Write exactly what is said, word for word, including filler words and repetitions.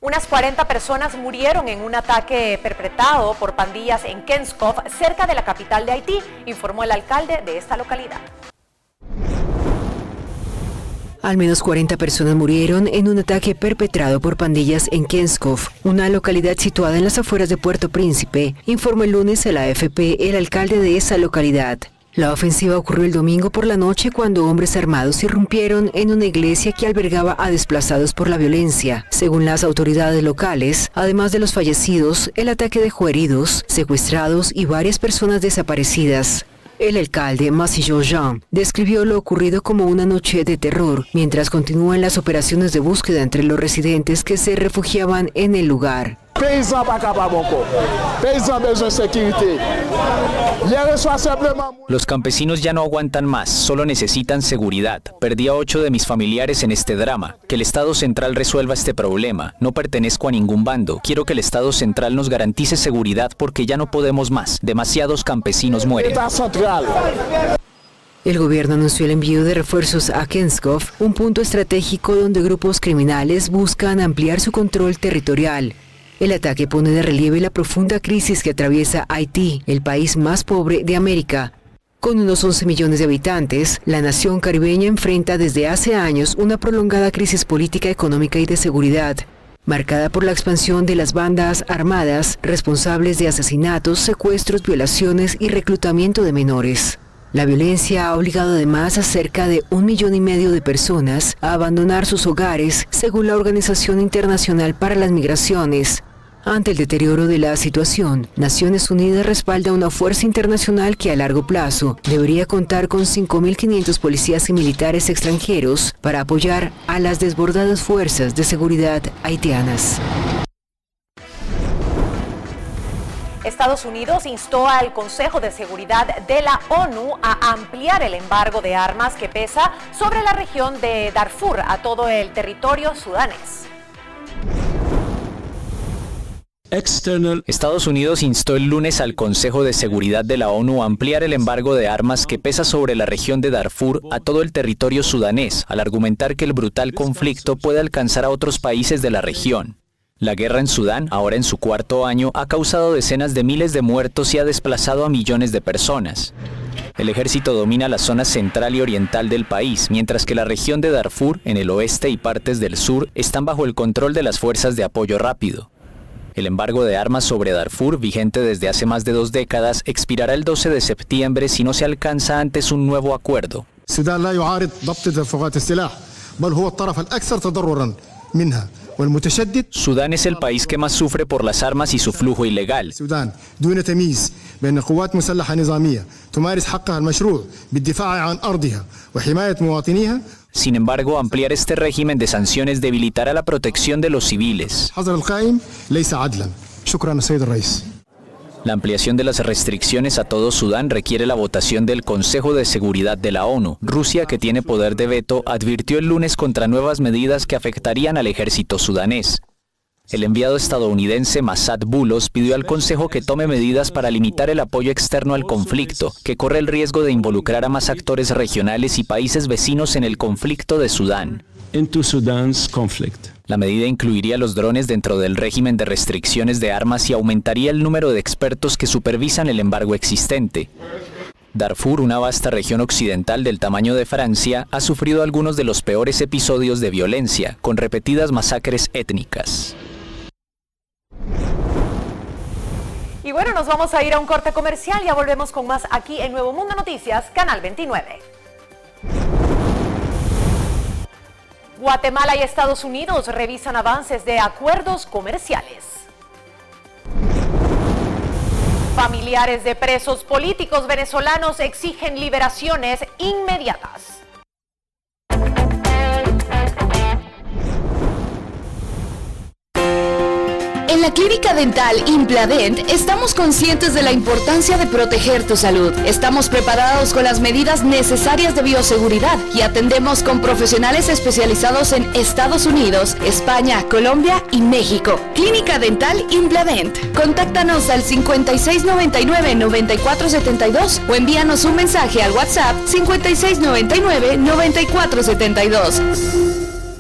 Unas cuarenta personas murieron en un ataque perpetrado por pandillas en Kenskov, cerca de la capital de Haití, informó el alcalde de esta localidad. Al menos cuarenta personas murieron en un ataque perpetrado por pandillas en Kenskov, una localidad situada en las afueras de Puerto Príncipe, informó el lunes a la A F P el alcalde de esa localidad. La ofensiva ocurrió el domingo por la noche cuando hombres armados irrumpieron en una iglesia que albergaba a desplazados por la violencia. Según las autoridades locales, además de los fallecidos, el ataque dejó heridos, secuestrados y varias personas desaparecidas. El alcalde, Massillo Jean, describió lo ocurrido como una noche de terror, mientras continúan las operaciones de búsqueda entre los residentes que se refugiaban en el lugar. Los campesinos ya no aguantan más, solo necesitan seguridad. Perdí a ocho de mis familiares en este drama. Que el Estado Central resuelva este problema. No pertenezco a ningún bando. Quiero que el Estado Central nos garantice seguridad porque ya no podemos más. Demasiados campesinos mueren. El gobierno anunció el envío de refuerzos a Kenskov, un punto estratégico donde grupos criminales buscan ampliar su control territorial. El ataque pone de relieve la profunda crisis que atraviesa Haití, el país más pobre de América. Con unos once millones de habitantes, la nación caribeña enfrenta desde hace años una prolongada crisis política, económica y de seguridad, marcada por la expansión de las bandas armadas responsables de asesinatos, secuestros, violaciones y reclutamiento de menores. La violencia ha obligado además a cerca de un millón y medio de personas a abandonar sus hogares, según la Organización Internacional para las Migraciones. Ante el deterioro de la situación, Naciones Unidas respalda una fuerza internacional que a largo plazo debería contar con cinco mil quinientos policías y militares extranjeros para apoyar a las desbordadas fuerzas de seguridad haitianas. Estados Unidos instó al Consejo de Seguridad de la ONU a ampliar el embargo de armas que pesa sobre la región de Darfur a todo el territorio sudanés. External. Estados Unidos instó el lunes al Consejo de Seguridad de la ONU a ampliar el embargo de armas que pesa sobre la región de Darfur a todo el territorio sudanés, al argumentar que el brutal conflicto puede alcanzar a otros países de la región. La guerra en Sudán, ahora en su cuarto año, ha causado decenas de miles de muertos y ha desplazado a millones de personas. El ejército domina la zona central y oriental del país, mientras que la región de Darfur, en el oeste y partes del sur, están bajo el control de las fuerzas de apoyo rápido. El embargo de armas sobre Darfur, vigente desde hace más de dos décadas, expirará el doce de septiembre si no se alcanza antes un nuevo acuerdo. Sudán no يعارض ضبط تدفقات السلاح بل هو الطرف الأكثر تضرراً منها. Sudán es el país que más sufre por las armas y su flujo ilegal. Sin embargo, ampliar este régimen de sanciones debilitará la protección de los civiles. La ampliación de las restricciones a todo Sudán requiere la votación del Consejo de Seguridad de la ONU. Rusia, que tiene poder de veto, advirtió el lunes contra nuevas medidas que afectarían al ejército sudanés. El enviado estadounidense Massad Boulos pidió al Consejo que tome medidas para limitar el apoyo externo al conflicto, que corre el riesgo de involucrar a más actores regionales y países vecinos en el conflicto de Sudán. Into Sudan's conflict. La medida incluiría los drones dentro del régimen de restricciones de armas y aumentaría el número de expertos que supervisan el embargo existente. Darfur, una vasta región occidental del tamaño de Francia, ha sufrido algunos de los peores episodios de violencia, con repetidas masacres étnicas. Y bueno, nos vamos a ir a un corte comercial, ya volvemos con más aquí en Nuevo Mundo Noticias, Canal veintinueve. Guatemala y Estados Unidos revisan avances de acuerdos comerciales. Familiares de presos políticos venezolanos exigen liberaciones inmediatas. En la Clínica Dental Impladent estamos conscientes de la importancia de proteger tu salud. Estamos preparados con las medidas necesarias de bioseguridad y atendemos con profesionales especializados en Estados Unidos, España, Colombia y México. Clínica Dental Impladent. Contáctanos al cincuenta y seis noventa y nueve, noventa y cuatro setenta y dos o envíanos un mensaje al WhatsApp cincuenta y seis noventa y nueve, noventa y cuatro setenta y dos.